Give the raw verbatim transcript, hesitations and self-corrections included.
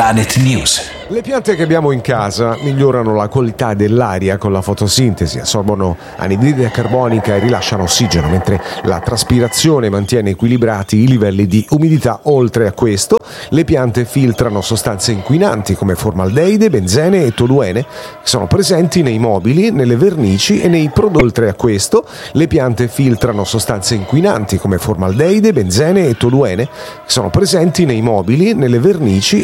Planet News. Le piante che abbiamo in casa migliorano la qualità dell'aria con la fotosintesi, assorbono anidride carbonica e rilasciano ossigeno, mentre la traspirazione mantiene equilibrati i livelli di umidità. Oltre a questo, le piante filtrano sostanze inquinanti come formaldeide, benzene e toluene, che sono presenti nei mobili, nelle vernici e nei prodotti. Oltre a questo, le piante filtrano sostanze inquinanti come formaldeide, benzene e toluene, che sono presenti nei mobili, nelle vernici